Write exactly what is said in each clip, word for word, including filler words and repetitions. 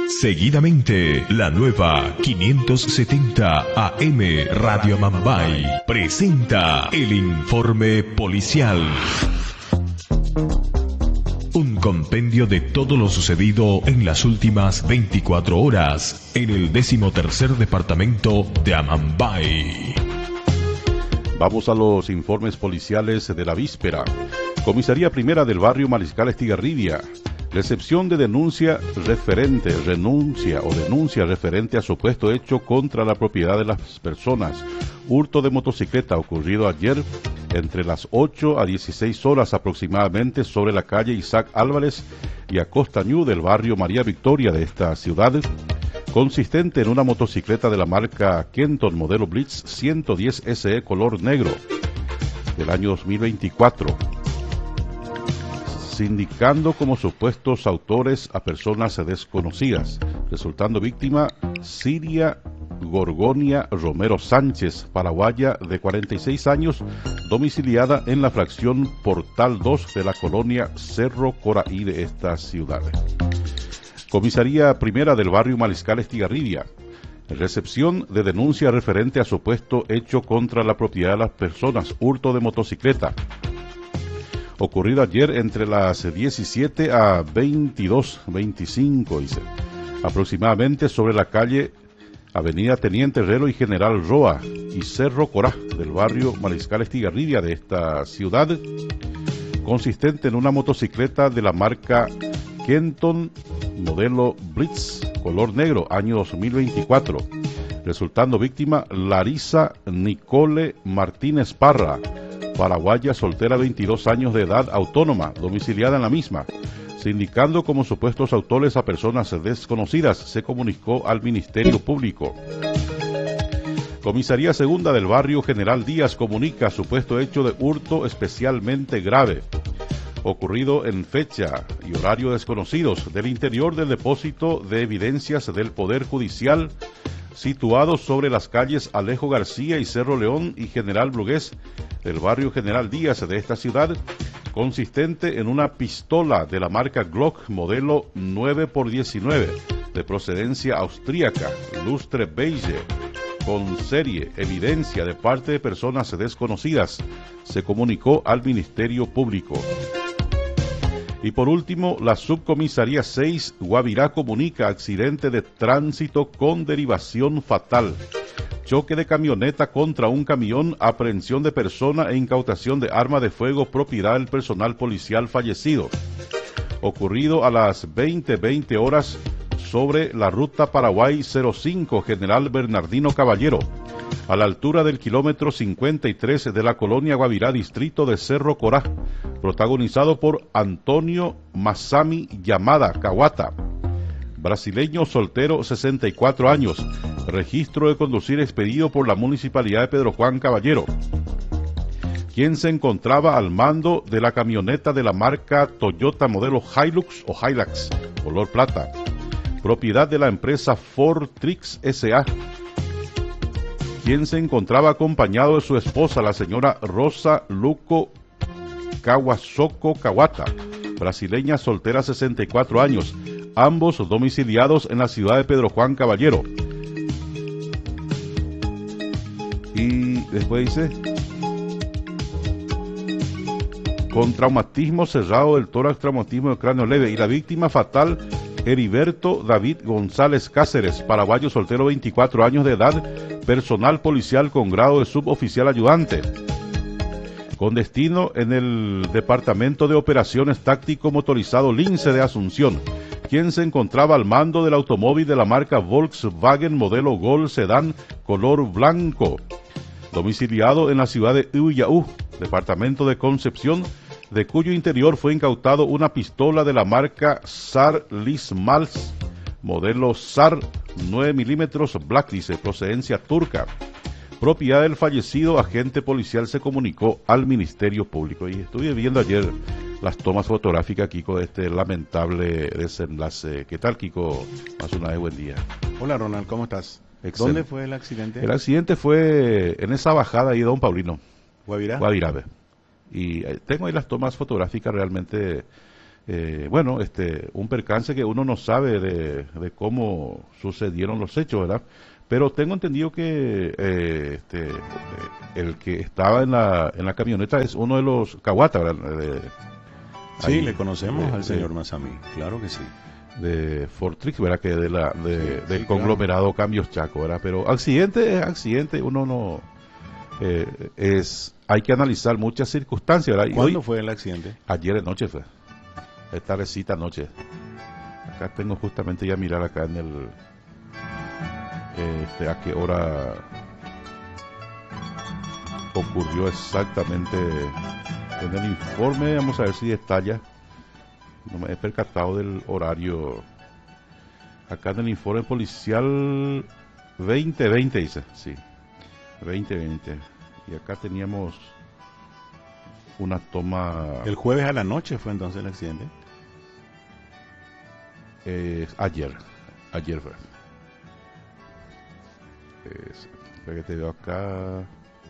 Seguidamente, la nueva quinientos setenta A M Radio Amambay presenta el informe policial. Un compendio de todo lo sucedido en las últimas veinticuatro horas en el decimotercer departamento de Amambay. Vamos a los informes policiales de la víspera. Comisaría Primera del barrio Mariscal Estigarribia. Recepción de denuncia referente, renuncia o denuncia referente a supuesto hecho contra la propiedad de las personas. Hurto de motocicleta ocurrido ayer entre las ocho a dieciséis horas aproximadamente sobre la calle Isaac Álvarez y Acosta Ñu del barrio María Victoria de esta ciudad, consistente en una motocicleta de la marca Kenton modelo Blitz ciento diez S E color negro del año dos mil veinticuatro. Indicando como supuestos autores a personas desconocidas, resultando víctima Siria Gorgonia Romero Sánchez, paraguaya de cuarenta y seis años, domiciliada en la fracción Portal dos de la colonia Cerro Coraí de esta ciudad. Comisaría Primera del barrio Mariscal Estigarribia. Recepción de denuncia referente a supuesto hecho contra la propiedad de las personas, hurto de motocicleta. Ocurrido ayer entre las diecisiete a veintidós veinticinco, dice, aproximadamente sobre la calle Avenida Teniente Herrero y General Roa y Cerro Corá del barrio Mariscal Estigarribia de esta ciudad, consistente en una motocicleta de la marca Kenton modelo Blitz color negro año dos mil veinticuatro, resultando víctima Larisa Nicole Martínez Parra, paraguaya soltera, veintidós años de edad, autónoma, domiciliada en la misma. Indicando como supuestos autores a personas desconocidas, se comunicó al Ministerio Público. Comisaría Segunda del barrio General Díaz comunica supuesto hecho de hurto especialmente grave, ocurrido en fecha y horario desconocidos, del interior del depósito de evidencias del Poder Judicial, situados sobre las calles Alejo García y Cerro León y General Brugués del barrio General Díaz de esta ciudad, consistente en una pistola de la marca Glock modelo nueve por diecinueve de procedencia austríaca, lustre beige, con serie, evidencia de parte de personas desconocidas, se comunicó al Ministerio Público. Y por último, la Subcomisaría seis Guavirá comunica accidente de tránsito con derivación fatal. Choque de camioneta contra un camión, aprehensión de persona e incautación de arma de fuego propiedad del personal policial fallecido. Ocurrido a las veinte veinte horas sobre la ruta Paraguay cero cinco General Bernardino Caballero, a la altura del kilómetro cincuenta y tres de la colonia Guavirá, distrito de Cerro Corá, protagonizado por Antonio Masami Yamada Kawata, brasileño soltero, sesenta y cuatro años, registro de conducir expedido por la Municipalidad de Pedro Juan Caballero, quien se encontraba al mando de la camioneta de la marca Toyota modelo Hilux o Hilux, color plata, propiedad de la empresa Ford Trix S A, quien se encontraba acompañado de su esposa, la señora Rosa Luco Kawasoko Kawata, brasileña soltera, sesenta y cuatro años, ambos domiciliados en la ciudad de Pedro Juan Caballero. Y después dice, con traumatismo cerrado del tórax, traumatismo del cráneo leve, y la víctima fatal, Heriberto David González Cáceres, paraguayo soltero, veinticuatro años de edad, personal policial con grado de suboficial ayudante, con destino en el Departamento de Operaciones Táctico Motorizado Lince de Asunción, quien se encontraba al mando del automóvil de la marca Volkswagen modelo Gol Sedán color blanco, domiciliado en la ciudad de Uyaú, departamento de Concepción, de cuyo interior fue incautado una pistola de la marca Sar Lismals, modelo Sar nueve milímetros Black, dice, procedencia turca, propiedad del fallecido agente policial, se comunicó al Ministerio Público. Y estuve viendo ayer las tomas fotográficas, Kiko, de este lamentable desenlace. ¿Qué tal, Kiko? Más una vez, buen día. Hola, Ronald, ¿cómo estás? Excelente. ¿Dónde fue el accidente? El accidente fue en esa bajada ahí de Don Paulino. ¿Guavirá? Guavirá. Y tengo ahí las tomas fotográficas realmente Eh, bueno, este, un percance que uno no sabe de, de cómo sucedieron los hechos, ¿verdad? Pero tengo entendido que eh, este, el que estaba en la, en la camioneta es uno de los Cahuata, ¿verdad? De, sí, ahí, le conocemos de, al señor de, Mazamí, claro que sí. De Fortrix, ¿verdad? Que de la, de, Sí, del sí, conglomerado claro. Cambios Chaco, ¿verdad? Pero accidente es accidente, uno no... Eh, es hay que analizar muchas circunstancias, ¿verdad? Y ¿Cuándo hoy, fue el accidente? ayer de noche fue, esta recita anoche. Acá tengo justamente ya mirar acá en el... Este, a qué hora ocurrió exactamente en el informe. Vamos a ver si detalla. No me he percatado del horario. Acá en el informe policial veinte veinte dice, sí, veinte veinte. Y acá teníamos una toma. El jueves a la noche fue entonces el accidente. Eh, ayer, ayer fue. Es, que te veo acá.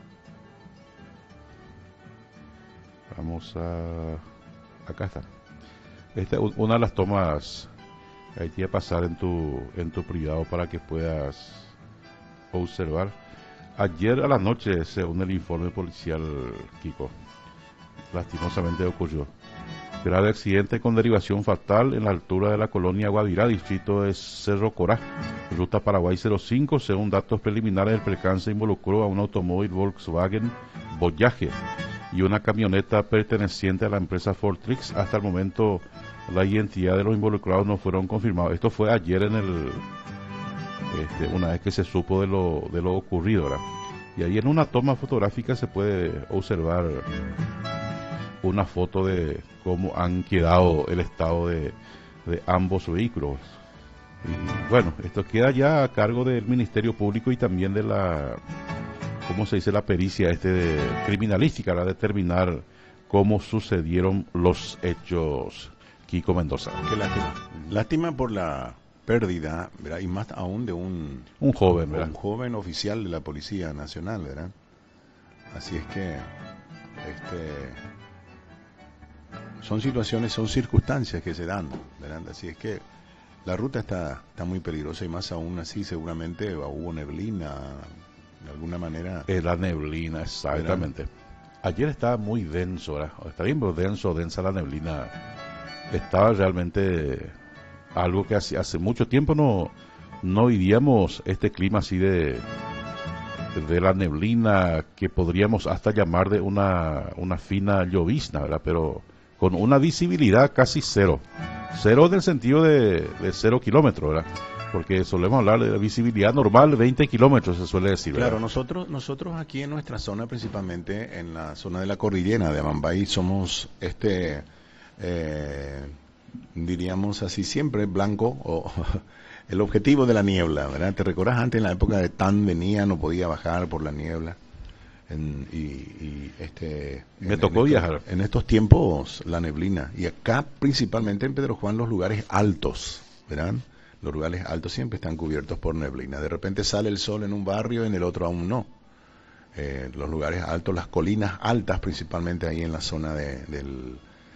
Vamos a... Acá está. Esta es una de las tomas que hay que pasar en tu, en tu privado para que puedas observar. Ayer a la noche, según el informe policial, Kiko, lastimosamente ocurrió grave accidente con derivación fatal en la altura de la colonia Guavirá, distrito de Cerro Corá, ruta Paraguay cero cinco. Según datos preliminares, el percance involucró a un automóvil Volkswagen Voyage y una camioneta perteneciente a la empresa Fortrix. Hasta el momento la identidad de los involucrados no fueron confirmados. Esto fue ayer en el este, una vez que se supo de lo, de lo ocurrido, ¿verdad? Y ahí en una toma fotográfica se puede observar una foto de cómo han quedado el estado de, de ambos vehículos. Y bueno, esto queda ya a cargo del Ministerio Público y también de la, ¿cómo se dice? La pericia este de criminalística, para determinar cómo sucedieron los hechos. Kiko Mendoza. Qué lástima. Lástima por la pérdida, ¿verdad? Y más aún de un... Un joven, ¿verdad? Un joven oficial de la Policía Nacional, ¿verdad? Así es que... este son situaciones, son circunstancias que se dan, ¿verdad? Así es que la ruta está, está muy peligrosa y más aún así seguramente hubo neblina, de alguna manera. Eh, la neblina, exactamente. ¿Verdad? Ayer estaba muy denso, ¿verdad? Está bien, pero denso, densa la neblina. Estaba realmente algo que hace, hace mucho tiempo no, no vivíamos este clima así de, de la neblina, que podríamos hasta llamar de una, una fina llovizna, ¿verdad? Pero con una visibilidad casi cero. Cero en el sentido de, de cero kilómetros, ¿verdad? Porque solemos hablar de visibilidad normal, veinte kilómetros se suele decir, ¿verdad? Claro, nosotros nosotros aquí en nuestra zona, principalmente en la zona de la cordillera de Amambay, somos, este eh, diríamos así, siempre blanco, o el objetivo de la niebla, ¿verdad? ¿Te recordás antes en la época de Tan venía, no podía bajar por la niebla? En, y, y este me en, tocó en viajar estos, en estos tiempos la neblina, y acá principalmente en Pedro Juan los lugares altos, ¿verdad? Los lugares altos siempre están cubiertos por neblina. De repente sale el sol en un barrio, en el otro aún no. Eh, los lugares altos, las colinas altas, principalmente ahí en la zona de, del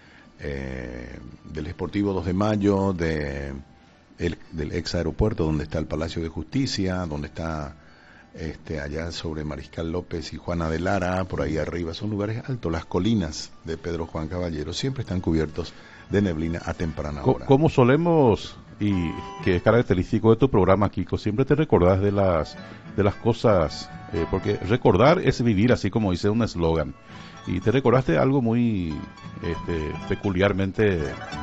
eh, del Esportivo dos de Mayo, de el, del ex aeropuerto donde está el Palacio de Justicia, donde está este allá sobre Mariscal López y Juana de Lara, por ahí arriba, son lugares altos. Las colinas de Pedro Juan Caballero siempre están cubiertos de neblina a temprana hora. Como solemos, y que es característico de tu programa, Kiko, siempre te recordás de las de las cosas, eh, porque recordar es vivir, así como dice un eslogan. Y te recordaste algo muy este, peculiarmente,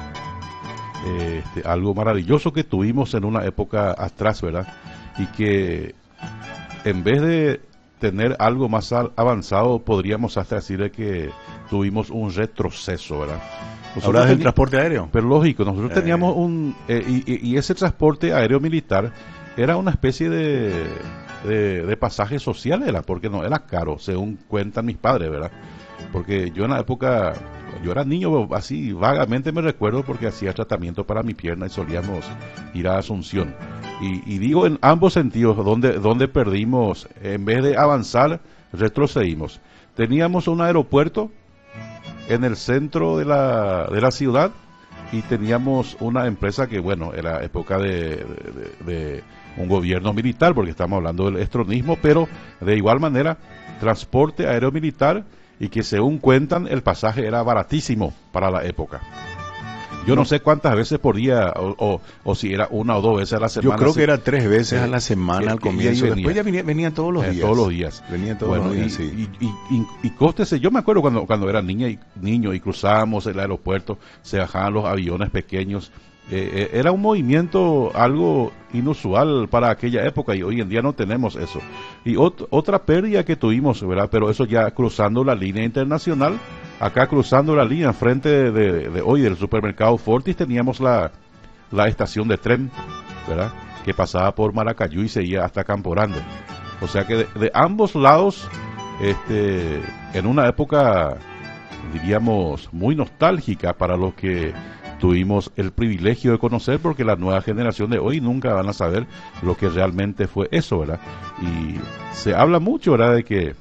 eh, este, algo maravilloso que tuvimos en una época atrás, ¿verdad? Y que en vez de tener algo más avanzado, podríamos hasta decir de que tuvimos un retroceso, ¿verdad? ¿Hablas del transporte aéreo? Pero lógico, nosotros eh. teníamos un... Eh, y, y ese transporte aéreo militar era una especie de, de, de pasaje social, era, porque no era caro, según cuentan mis padres, ¿verdad? Porque yo en la época, yo era niño, así vagamente me recuerdo, porque hacía tratamiento para mi pierna y solíamos ir a Asunción. Y, y digo en ambos sentidos, donde, donde perdimos, en vez de avanzar, retrocedimos. Teníamos un aeropuerto en el centro de la, de la ciudad, y teníamos una empresa que, bueno, era época de, de, de un gobierno militar, porque estamos hablando del estronismo, pero de igual manera, transporte aéreo militar, y que según cuentan, el pasaje era baratísimo para la época. Yo no, no sé cuántas veces por día, o, o, o si era una o dos veces a la semana. Yo creo que sí, era tres veces eh, a la semana que, al comienzo. venía. Después ya venía, venía todos los eh, días. Todos los días. Venía todos bueno, los días, y, sí. Y, y, y, y cóstese, yo me acuerdo cuando, cuando era niña y, niño y cruzábamos el aeropuerto, se bajaban los aviones pequeños. Eh, eh, era un movimiento algo inusual para aquella época y hoy en día no tenemos eso. Y ot, otra pérdida que tuvimos, ¿verdad? Pero eso ya cruzando la línea internacional, acá cruzando la línea frente de, de, de hoy del supermercado Fortis teníamos la, la estación de tren, ¿verdad? Que pasaba por Maracayú y seguía hasta Camporando. O sea que de, de ambos lados, este, en una época, diríamos, muy nostálgica para los que tuvimos el privilegio de conocer, porque la nueva generación de hoy nunca van a saber lo que realmente fue eso, ¿verdad? Y se habla mucho, ¿verdad?, de que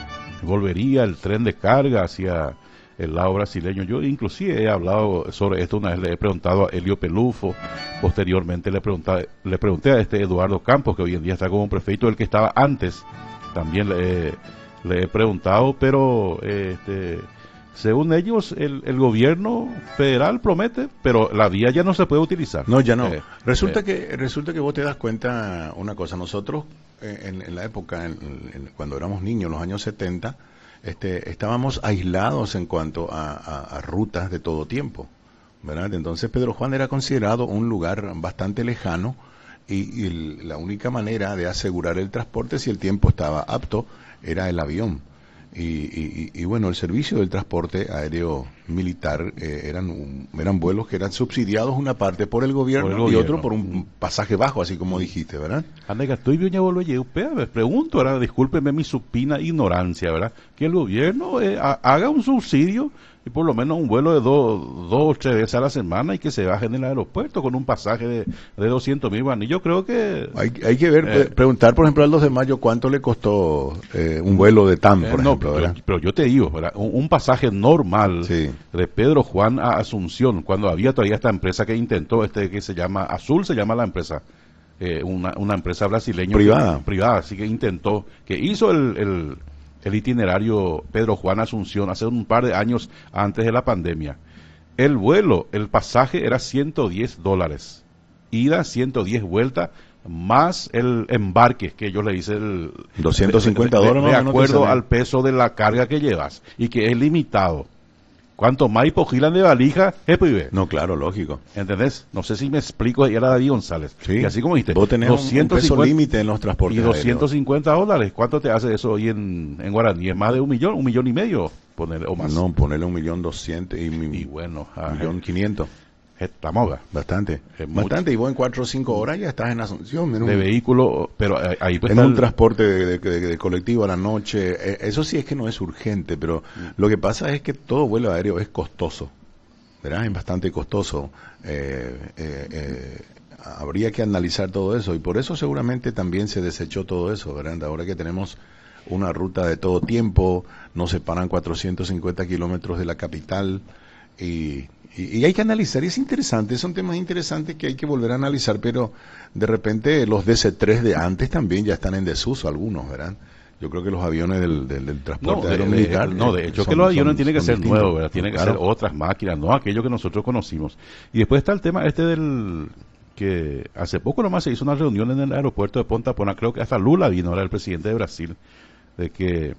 volvería el tren de carga hacia el lado brasileño. Yo inclusive he hablado sobre esto una vez, le he preguntado a Elio Pelufo, posteriormente le pregunté, le pregunté a este Eduardo Campos, que hoy en día está como prefecto, el que estaba antes, también le, le he preguntado, pero este... según ellos, el, el gobierno federal promete, pero la vía ya no se puede utilizar. No, ya no. Eh, resulta eh. que resulta que vos te das cuenta una cosa. Nosotros, eh, en, en la época, en, en, cuando éramos niños, en los años setenta, este, estábamos aislados en cuanto a, a, a rutas de todo tiempo, ¿verdad? Entonces Pedro Juan era considerado un lugar bastante lejano y, y el, la única manera de asegurar el transporte, si el tiempo estaba apto, era el avión. Y, y, y bueno, el servicio del transporte aéreo militar eh, eran un, eran vuelos que eran subsidiados una parte por el gobierno, por el gobierno y otro por un pasaje bajo, así como dijiste, ¿verdad? Anega, estoy bien, me pregunto, ahora, discúlpeme mi supina ignorancia, ¿verdad? Que el gobierno eh, ha, haga un subsidio y por lo menos un vuelo de dos dos o tres veces a la semana y que se baje en el aeropuerto con un pasaje de, de doscientos mil guaraníes. Yo creo que... Hay, hay que ver, eh, preguntar, por ejemplo, al dos de mayo, ¿cuánto le costó eh, un vuelo de T A M, por eh, no, ejemplo? Pero, pero yo te digo, ¿verdad? Un, un pasaje normal sí. de Pedro Juan a Asunción, cuando había todavía esta empresa que intentó, este que se llama Azul, se llama la empresa, eh, una, una empresa brasileña. Privada. Que, privada, así que intentó, que hizo el... el el itinerario Pedro Juan Asunción hace un par de años antes de la pandemia. El vuelo, el pasaje era ciento diez dólares, ida ciento diez vueltas, más el embarque, que ellos le dicen el, doscientos cincuenta de, de, dólares. De, de acuerdo al peso de la carga que llevas, y que es limitado. Cuanto más hipogilan de valija, es pibe. No, claro, lógico. ¿Entendés? No sé si me explico, y era David González. Sí. Y así como dijiste, vos tenés un peso límite en los transportes y doscientos cincuenta dólares. ¿Cuánto te hace eso hoy en, en guaraní? ¿Es más de un millón? ¿Un millón y medio? Ponerle, o más. No, ponerle un millón doscientos y, y bueno, un millón quinientos. La moda. Bastante. Es Bastante. Mucho. Y vos en cuatro o cinco horas ya estás en Asunción. En un, de vehículo, pero ahí pues en está un el... transporte de, de, de colectivo a la noche. Eh, eso sí es que no es urgente, pero mm. lo que pasa es que todo vuelo aéreo es costoso, ¿verdad? Es bastante costoso. Eh, eh, eh, habría que analizar todo eso y por eso seguramente también se desechó todo eso, ¿verdad? Ahora que tenemos una ruta de todo tiempo, nos separan cuatrocientos cincuenta kilómetros de la capital y... Y, y hay que analizar, y es interesante, son temas interesantes que hay que volver a analizar, pero de repente los D C tres de antes también ya están en desuso algunos, ¿verdad? Yo creo que los aviones del, del, del transporte no, aéreo de, militar... De, no, de hecho son, que los aviones son, tienen que ser distintos. nuevos, ¿verdad? Tienen que claro. ser otras máquinas, no aquello que nosotros conocimos. Y después está el tema este del... que hace poco nomás se hizo una reunión en el aeropuerto de Ponta Pona, creo que hasta Lula vino, ahora el presidente de Brasil, de que...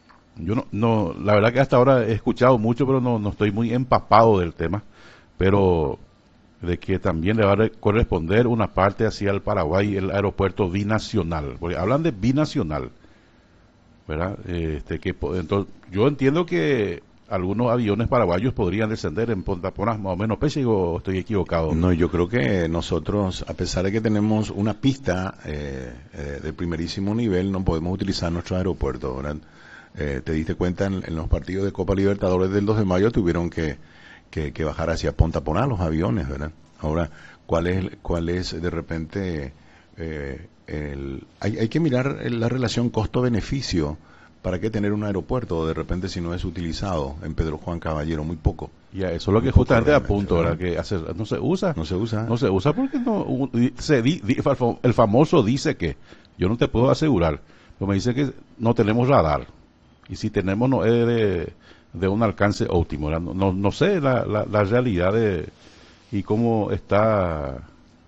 Yo no, no, la verdad que hasta ahora he escuchado mucho, pero no, no estoy muy empapado del tema. Pero de que también le va a corresponder una parte hacia el Paraguay, el aeropuerto binacional, porque hablan de binacional, ¿verdad? Este, que entonces, yo entiendo que algunos aviones paraguayos podrían descender en Ponta Pona, más o menos, pese o estoy equivocado. No, yo creo que nosotros, a pesar de que tenemos una pista eh, eh, de primerísimo nivel, no podemos utilizar nuestro aeropuerto, ¿verdad? Eh, te diste cuenta en, en los partidos de Copa Libertadores del dos de mayo tuvieron que Que, que bajar hacia Ponta Pona los aviones, ¿verdad? Ahora, ¿cuál es, cuál es de repente, eh, el, hay, hay que mirar la relación costo-beneficio ¿para qué tener un aeropuerto de repente si no es utilizado en Pedro Juan Caballero? Muy poco. Y a eso es lo que Muy poco justamente realmente, apunto, ¿verdad? ¿verdad? Que hace, no se usa. No se usa. No se usa porque no u- se di- di- el famoso dice que yo no te puedo asegurar, pero me dice que no tenemos radar. Y si tenemos no es de, de un alcance óptimo, ¿verdad? No, no, no sé la, la, la realidad de y cómo está.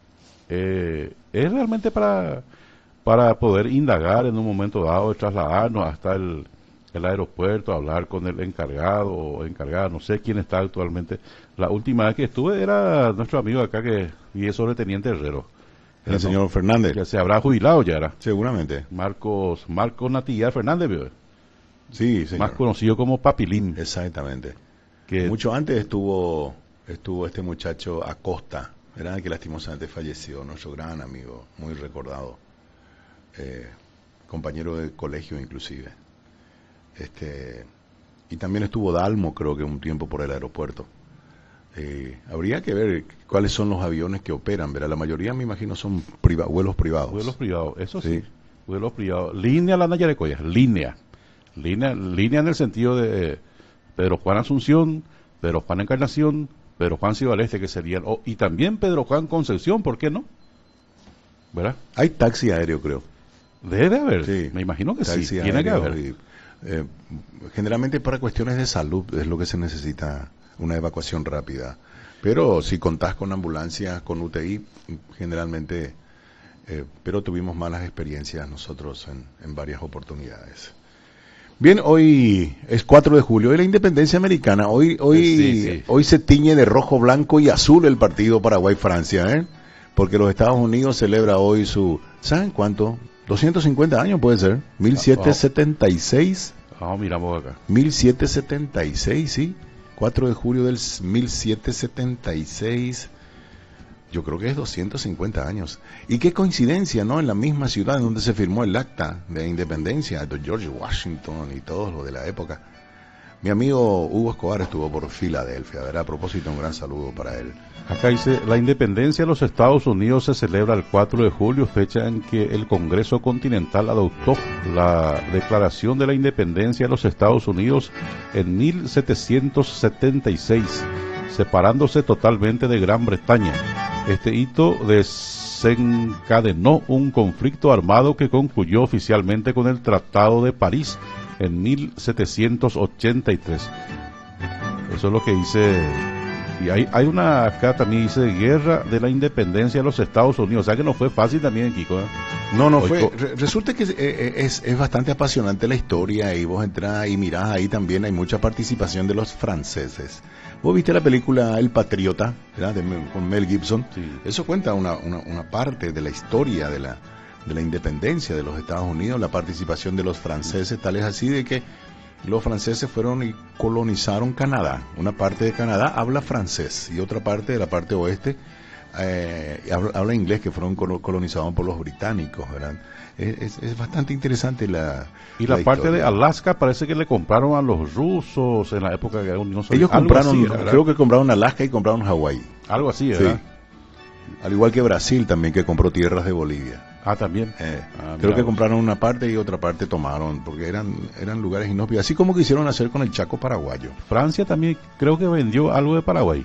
Eh, es realmente para para poder indagar en un momento dado, trasladarnos hasta el, el aeropuerto, hablar con el encargado o encargada, no sé quién está actualmente. La última vez que estuve era nuestro amigo acá que y es sobreteniente Herrero. El señor Fernández. Que se habrá jubilado ya era. Seguramente. Marcos Marcos Natillar Fernández, ¿vio? Sí, señor. Más conocido como Papilín. Exactamente. Que Mucho antes estuvo estuvo este muchacho Acosta, ¿verdad? Que lastimosamente falleció, nuestro gran amigo, muy recordado, eh, compañero de colegio inclusive. Este, y también estuvo Dalmo, creo que un tiempo por el aeropuerto. Eh, habría que ver cuáles son los aviones que operan, ¿verdad? La mayoría, me imagino, son priva- vuelos privados. vuelos privados, eso sí. Sí. Vuelos privados. Línea la Nayarecoya, línea. Línea, línea en el sentido de Pedro Juan Asunción, Pedro Juan Encarnación, Pedro Juan Ciudad del Este, que serían, oh, y también Pedro Juan Concepción, ¿por qué no? ¿Verdad? Hay taxi aéreo, creo. Debe haber, Sí. me imagino que Taxi sí, tiene que aéreo haber. y, eh, generalmente para cuestiones de salud es lo que se necesita, una evacuación rápida. Pero si contás con ambulancias, con U T I, generalmente, eh, pero tuvimos malas experiencias nosotros en, en varias oportunidades. Bien, hoy es cuatro de julio, y la independencia americana. Hoy hoy Sí, sí. hoy se tiñe de rojo, blanco y azul el partido Paraguay-Francia, ¿eh? Porque los Estados Unidos celebra hoy su, ¿saben cuánto? doscientos cincuenta años puede ser, mil setecientos setenta y seis. Vamos, miramos acá. mil setecientos setenta y seis, sí. cuatro de julio del mil setecientos setenta y seis. Yo creo que es doscientos cincuenta años. Y qué coincidencia, ¿no? En la misma ciudad en donde se firmó el acta de independencia de George Washington y todo lo de la época. Mi amigo Hugo Escobar estuvo por Filadelfia, ¿verdad? A propósito, un gran saludo para él. Acá dice, la independencia de los Estados Unidos se celebra el cuatro de julio, fecha en que el Congreso Continental adoptó la Declaración de la Independencia de los Estados Unidos en mil setecientos setenta y seis, separándose totalmente de Gran Bretaña. Este hito desencadenó un conflicto armado que concluyó oficialmente con el Tratado de París en mil setecientos ochenta y tres. Eso es lo que dice. Y hay, hay una, acá también dice, Guerra de la Independencia de los Estados Unidos. O sea que no fue fácil también, Kiko, ¿eh? No, no Hoy fue. co- re- resulta que es, eh, es, es bastante apasionante la historia y vos entras y mirás ahí también hay mucha participación de los franceses. Vos viste la película El Patriota, ¿verdad? De Mel- con Mel Gibson. Sí. Eso cuenta una, una, una parte de la historia de la, de la independencia de los Estados Unidos, la participación de los franceses, tal es así de que los franceses fueron y colonizaron Canadá. Una parte de Canadá habla francés y otra parte de la parte oeste eh, habla, habla inglés, que fueron colo- colonizados por los británicos, ¿verdad? Es, es, es bastante interesante la Y la, la parte de historia. Alaska parece que le compraron a los rusos en la época de la Unión Soviética. Ellos Algo compraron, así, ¿verdad? creo que compraron Alaska y compraron Hawái. Algo así, Sí. ¿verdad? Al igual que Brasil también, que compró tierras de Bolivia. Ah, también. Eh, Ah, creo mira que vos. compraron una parte y otra parte tomaron, porque eran eran lugares inhóspitos, así como quisieron hacer con el Chaco paraguayo. Francia también creo que vendió algo de Paraguay.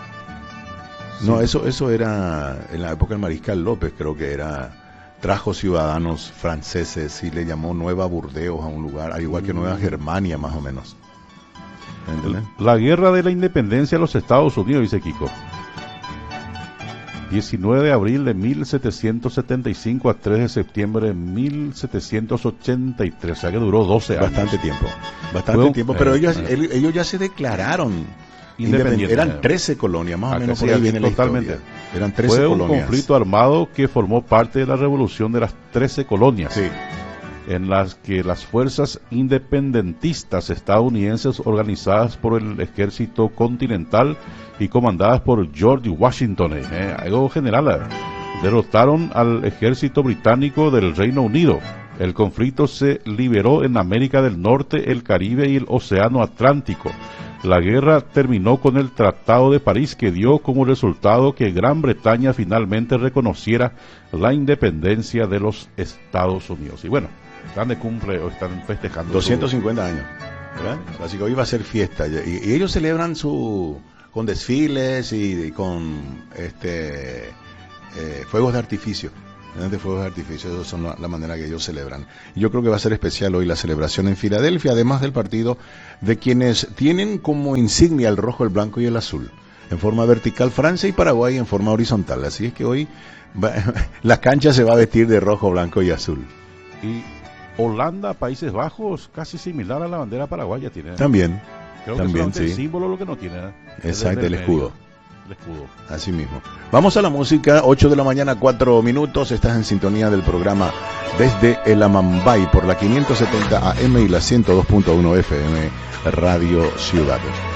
No, Sí. eso eso era en la época del Mariscal López, creo que era, trajo ciudadanos franceses y le llamó Nueva Burdeos a un lugar, al igual que Nueva Germania más o menos. ¿Entendés? La Guerra de la Independencia de los Estados Unidos, dice Kiko. diecinueve de abril de mil setecientos setenta y cinco a tres de septiembre de mil setecientos ochenta y tres, o sea que duró doce años. Bastante tiempo, bastante Fue un- tiempo, pero eh, ellos eh. el- ellos ya se declararon Independientes. independientes. Eran trece colonias, más o Acá menos sí, por ahí aquí viene la totalmente. historia. Eran trece Fue un colonias. conflicto armado que formó parte de la revolución de las trece colonias, Sí. en las que las fuerzas independentistas estadounidenses organizadas por el ejército continental y comandadas por George Washington, eh, algo general, eh, derrotaron al ejército británico del Reino Unido. El conflicto se liberó en América del Norte, el Caribe y el Océano Atlántico. La guerra terminó con el Tratado de París, que dio como resultado que Gran Bretaña finalmente reconociera la independencia de los Estados Unidos. Y bueno, están de cumple o están festejando doscientos cincuenta su... años, ¿verdad? Así que hoy va a ser fiesta y, y ellos celebran su con desfiles y, y con este eh, fuegos de artificio. De fuegos de artificio, esas son la, la manera que ellos celebran. Y yo creo que va a ser especial hoy la celebración en Filadelfia, además del partido de quienes tienen como insignia el rojo, el blanco y el azul. En forma vertical Francia y Paraguay en forma horizontal. Así es que hoy va, la cancha se va a vestir de rojo, blanco y azul. Y Holanda, Países Bajos, casi similar a la bandera paraguaya tiene. También. Creo también, que sí. El símbolo lo que no tiene. Exacto, el escudo. El escudo. Así mismo. Vamos a la música, ocho de la mañana, cuatro minutos. Estás en sintonía del programa Desde el Amambay por la quinientos setenta A M y la ciento dos punto uno F M Radio Ciudad.